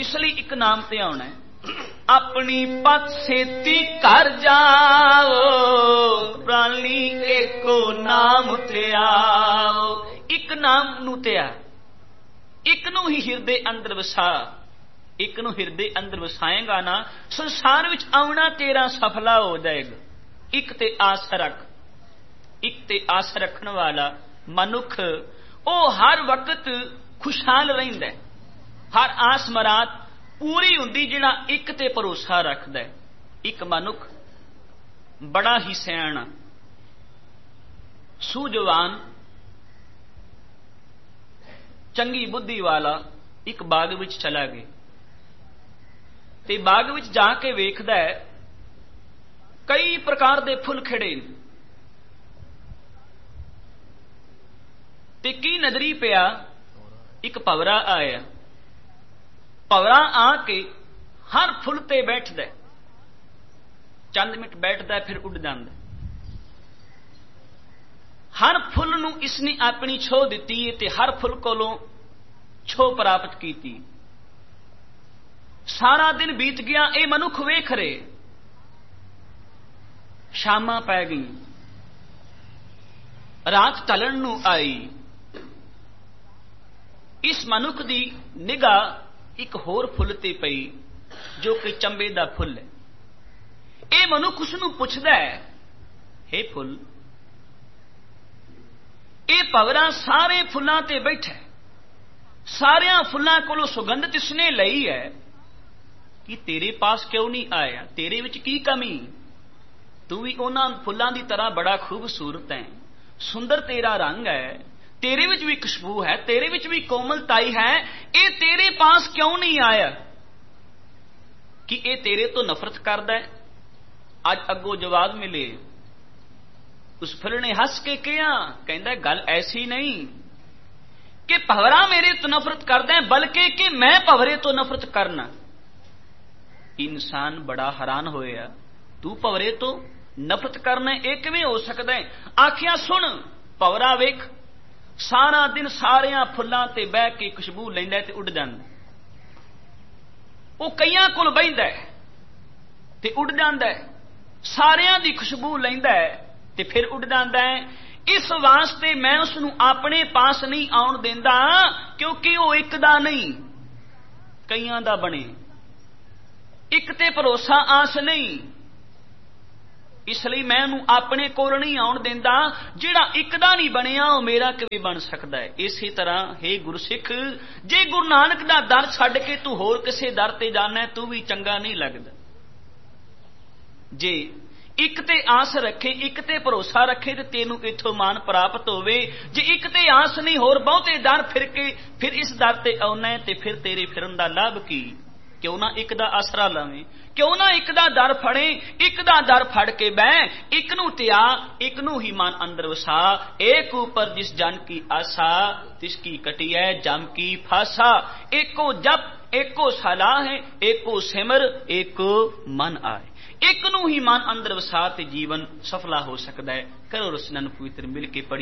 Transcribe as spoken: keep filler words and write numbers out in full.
इसलिए एक नाम ते आना है, अपनी पत सेती घर जाओ, प्राणी एको नाम ते आओ। एक नाम नू ते आ, एक नू ही हिरदे अंदर वसा, एक नू हिरदे अंदर वसाएगा ना, संसार विच आउणा तेरा सफला हो जाएगा। एक ते आस रख, एक ते आस रखने वाला मनुख ओ हर वक्त खुशहाल रहिंदा है, हर आस मराद पूरी हुंदी जिहड़ा एक ते भरोसा रखदा है। एक मनुख बड़ा ही सियाणा सूझवान चंगी बुद्धि वाला एक बाग विच चला गया ते बाग विच जाके वेखदा है कई प्रकार दे फुल खिड़े ते की नजरी पिया एक भंवरा आया। भंवरा आके हर फुल ते बैठदा, चंद मिनट बैठदा फिर उड़ जांदा। हर फुल नूं इसने अपनी छो दिती ते हर फुल कोलों छो प्राप्त की। सारा दिन बीत गया, ये मनुख वेख रहे, शामां पै गई, रात ढलण नूं आई। इस मनुख दी निगाह एक होर फुल ते पई जो कि चंबे दा फुल है। ये मनुख उसनूं पुछदा है, हे फुल, ये भंवरा सारे फुलां ते बैठा, सारिया फुलां कोलों सुगंध इसने लई है कि तेरे पास क्यों नहीं आया? तेरे विच की कमी? तू भी उन्हां फुलां दी तरह बड़ा खूबसूरत है, सुंदर तेरा रंग है, तेरे विच भी खुशबू है, तेरे विच भी कोमलताई है, ये तेरे पास क्यों नहीं आया? कि ये तेरे तो नफरत करदा है? अज अगों जवाब मिले। उस फुल ने हस के कहा, कहंदा गल ऐसी नहीं कि भंवरा मेरे तो नफरत करदा है, बल्कि कि मैं भंवरे तो नफरत करना। इंसान बड़ा हैरान होया, तू भंवरे तो नफरत करना यह किवें हो सकदा है? आखिया सुन, भंवरा वेख, सारा दिन सारिया फुल्लां ते बह के खुशबू लैंदा ते उड़ जांदा। वो कईयां कोल बहिंदा है ते उड़ जांदा है, सारियां दी खुशबू लैंदा है ते फिर उड़ जांदा है। इस वास्ते मैं उसनूं अपने पास नहीं आउण देंदा, क्योंकि वो एक दा नहीं कईयां दा बने, एक ते भरोसा आस नहीं, इसलिए मैं उन्होंने अपने कोल नहीं आउण देंदा। जिहड़ा एक दा नहीं बनिया वो मेरा किवें बन सकदा है? इसी तरह हे गुरसिख, जे गुरु नानक दा दर छड्ड के तू होर किसे दर ते जाना, तू भी चंगा नहीं लगदा। जे एक ते आस रखे, एक ते भरोसा रखे ते तेनू इथों मान प्राप्त होवे। जे एक ते आस नहीं, होर बहुते दर फिर के फिर इस दर ते आउना है ते फिर तेरे फिरन दा लाभ की? क्यों ना एक दा आसरा लवें, क्यों ना एक दा दर फड़े, एक दा दर फड़ के बह, एक नू त्यां, एक नू ही मन अंदर वसा। एक ऊपर जिस जन की आशा, तिसकी कटिया जम की फासा। एको जप एको सलाह है, एको सिमर एको मन आए। एक नू ही मन अंदर वसा ते जीवन सफला हो सकता है। करो रसनन पवित्र मिल के पढ़ी।